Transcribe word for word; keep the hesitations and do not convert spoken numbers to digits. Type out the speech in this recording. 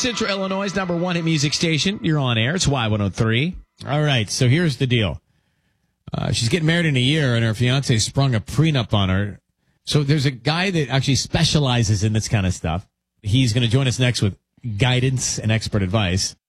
Central Illinois' number one hit music station. You're on air. It's Y one oh three. All right, so here's the deal. Uh, she's getting married in a year, and her fiance sprung a prenup on her. So there's a guy that actually specializes in this kind of stuff. He's going to join us next with guidance and expert advice.